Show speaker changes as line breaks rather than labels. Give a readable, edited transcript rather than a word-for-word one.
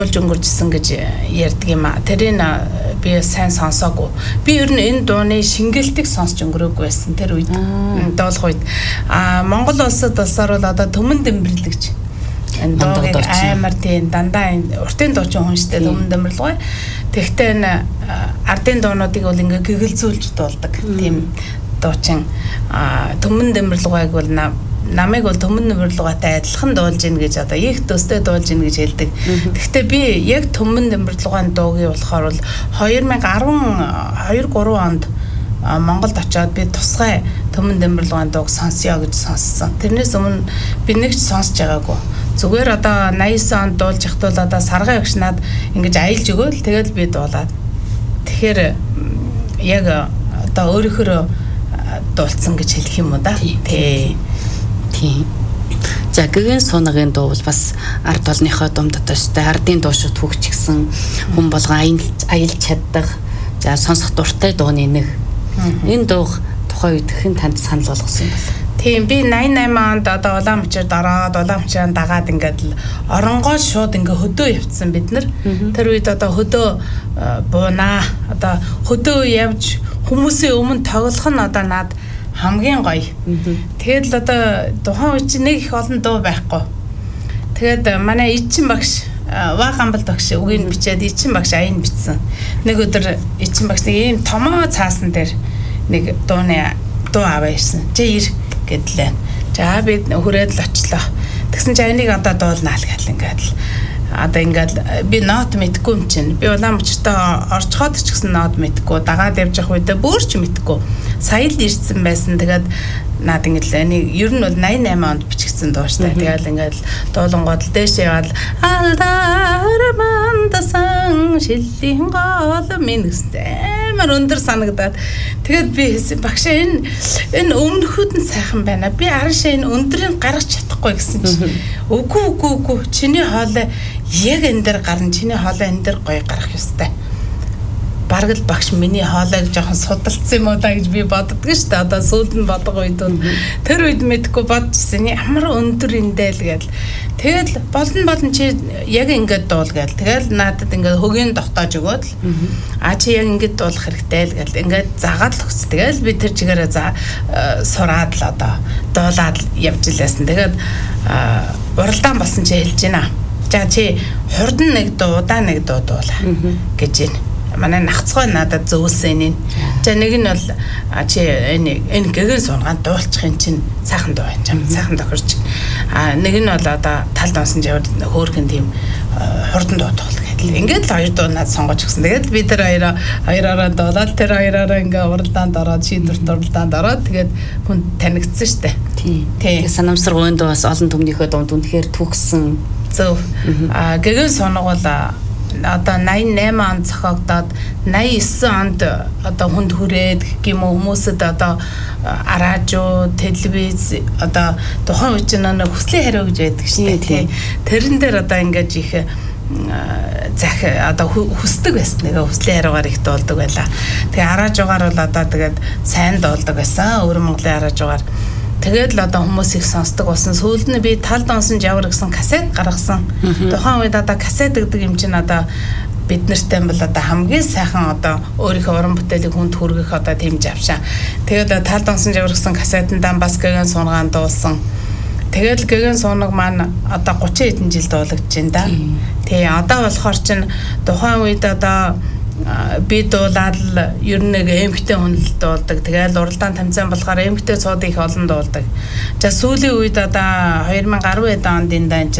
өнгөржсөн гэж ярьдаг юм а. Тэрийг би сайн сонсоогүй. Би ер нь энэ дууны шингэлтийг сонсч өнгөрөөгүй байсан тэр үед. Доолох үед. Монгол улсад болсоор бол одоо Төмөн Дэмбэрлэгч. Энэ дууг амар тийм дандаа уртын дуучин хүн штэ Төмөн Дэмбэрлэг. Тэгтээ энэ ардын дуунуудыг бол ингээ гэгэлзүүлж дуулдаг. Тийм дуучин Төмөн Дэмбэрлэгыг бол намайг бол Төмөн Дэмбэрлэгтэй адилхан дуулж ийн гэж одоо их төстэй дуулж ийн гэж хэлдэг. Гэхдээ би яг Төмөн Дэмбэрлэгын дуугийн болохоор бол 2012-3 онд Монголд очиод би тусгай Төмөн Дэмбэрлэгын дууг сонсё гэж сонссон. Тэрнээс өмнө би нэг ч сонсож байгаагүй. Зүгээр одоо 89 онд дуулж ихтэл одоо Саргай багш над ингэж аялж өгөөл тэгэл би дуулаад. Тэгэхээр яг одоо өөрөөхөө дуулсан гэж хэлэх юм уу да. Тийм. За гэгэн суунагийн дуу бол бас ард олныхоо дунд дотоостой ардын дуушууд хөгжчихсэн хүн болго аялж чаддаг. За сонсох дуртай дууны нэг. Энэ дуу тухайн үед хэн танд санал болгосон юм бэ? Тийм би 88 онд одоо Улаанбаатарт ороод Улаанбаатарт дагаад ингээд оронгоо шууд ингээ хөдөө явцсан бид нар. Тэр үед одоо хөдөө буунаа одоо хөдөө явж хүмүүсийн өмнө тоглох нь одоо над хамгийн гоё. Тэгээд л одоо тухайн үед нэг их олон дуу байхгүй. Тэгээд манай Эчин багш Ваагамбал багш үгийг бичээд Эчин багш аян бичсэн. Нэг өдөр Эчин багш нэг ийм томоо цаасан дээр нэг дуу аваа ирсэн. Чи ир гэдлээ. За би хүрээд л очлоо. Тэгсэн чи энийг одоо дуулнаа л гэл ингээд л одоо ингээд би нот мэдгүй юм чинь. Би Улаанбаатарт орчход ч гэсэн нот мэдгүй. Дагаад явж явах үедээ бүр ч мэдгүй. Сая л ирсэн байсан. Тэгээд наад ингээд энийг ер нь бол 88 онд бичигдсэн дуу штэ. Тэгээд ингээд дуулангууд л дээш яваад алдармандасан шиллийн гол минь гэсэн амар өндөр санагдаад тэгээд би хэлсэн багш энэ өмнөхүүд нь сайхан байна. Би арашаа энэ өндрийг гаргаж чадахгүй гэсэн чинь үгүй чиний хоолой яг энэ дээр гарна. Чиний хоолой энэ дээр гоё гарах ёстой. Бараг л багш миний хоолойг жоохон судалцсан юм уу да гэж би боддог шүү дээ. Одоо сүүлд нь бодох үед тэр үед мэдхгүй бодчихсан. Ямар өндөр эндээ л гээл. Тэгэл болон чи яг ингэж дуул гээл. Тэгэл надад ингэ хөгийн довтоож өгөөд л чи яг ингэж дуулах хэрэгтэй л гээл. Ингээд загаад л өгс. Тэгэл би тэр чигээрээ сураад л одоо дуулаад явж илээсэн. Тэгээд уралдаан болсон чи хэлж байна. За чи хурдан нэг дуу удаа нэг дуу дуулаа гэж байна. Манай нагцгой надад зөөлсөн энэ. За нэг нь бол чи энэ гэгэн сунгаан дуулчих юм чинь сайхан дуу юм чам сайхан тохирч. Нэг нь бол одоо талд онсон жавар хөөрхөн тийм хурдан дуу дуул гэдэг. Ингээд л хоёр дуу надад сонгож өгсөн. Тэгээд би тэр хоёроо дуулаад тэр хоёроо ингээ уралдаанд ороод шийдвэрт уралдаанд ороод тэгээд хүн танигдсан штэ. Тийм. Санамсаргуйн дуу бас олон түмнийхөө дунд үнэхээр түүхсэн. Зөв. Гэгэн сунаг бол одоо 88 онд зохиогдоод 89 онд одоо хүнд хүрээд гэх юм уу хүмүүсэд одоо радио, телевиз одоо тухайн үеч нэг хүслийн хариу гэж байдаг шүү дээ. Тэрэн дээр одоо ингэж их одоо хүсдэг байсан. Нэг хүслийн хариугаар их дуулдаг байлаа. Тэгээ араажуугаар бол одоо тэгээд сайн дуулдаг байсан. Өвөр Монголын араажуугаар тэгээд л одоо хүмүүс их сонсдог болсон. Сүүлд нь би талд онсон жавар гэсэн касет гаргасан. Тухайн үед одоо касет гэдэг юм чинь одоо бид нартай бол одоо хамгийн сайхан одоо өөрийнхөө уран бүтээлийг хүнд хүргэх одоо тийм завшаа. Тэгээд талд онсон жавар гэсэн касетандаа бас гэгэн сунгаан дуулсан. Тэгээд л гэгэн сунаг маань одоо 30 хэдэн жил дуулагдж байна да. Тий одоо болохоор чинь тухайн үед одоо би дуулаад л ер нь нэг эмхтэй хүн л дуулдаг. Тэгээд уралдаан тамцаан болохоор эмхтэй цууд их олон дуулдаг. За сүүлийн үед одоо 2010 онд энэ